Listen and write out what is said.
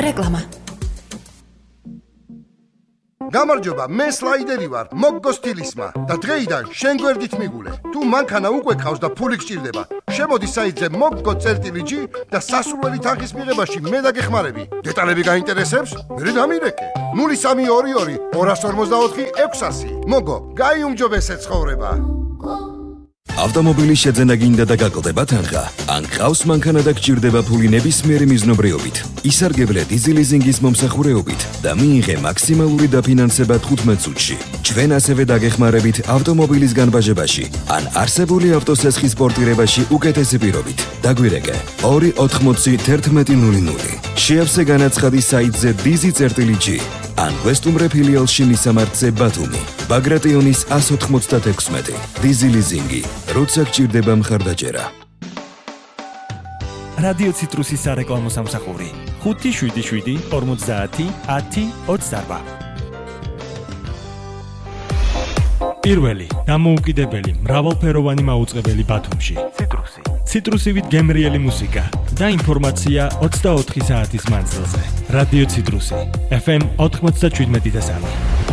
რეკლამა. გამარჯობა, მე სლაიდერი ვარ, მოგგო სტილისმა და დღეიდან შენ გვერდით მიგულე. თუ მანქანა უკვე ყავს და ფული გჭირდება, შემოდი საიტზე moggo.gi და სასურველი თანხის მიღებაში მე დაგეხმარები. დეტალები გაინტერესებს? მე დამირეკე. 0322 254 600. მოგო, გაიუმჯობესე ცხოვრება. ავტომობილის შეძენა გინდა და გაკლდება თანხა. ან ყავს მანქანა და გჭირდება ფული ნებისმიერი მიზნობრიობით. ისარგებლე დიზელიზინგის მომსახურეობით და მიიღე მაქსიმალური დაფინანსება 15 წუთში. ჩვენ ასევე დაგეხმარებით ავტომობილის განბაჟებაში ან არსებული ავტოსესხის პორტირებაში უკეთესი პირობით. დაგვირეკე 2801100. შეავსე განაცხადი საიტზე dizi.gi ან ვესტუმრე ფილიალში მისამართზე ბათუმი. ბაგრატიონის 196. დიზელიზინგი. როცა გჭირდება მხარდაჭერა. რადიო ციტრუსის სარეკლამო სამსახური 577 50 10 28. პირველი დამოუკიდებელი მრავალფეროვანი მაუწყებელი ბათუმში. ციტრუსივით გემრიელი მუსიკა და ინფორმაცია 24 საათის მანძილზე. რადიო ციტრუსი FM 97.3.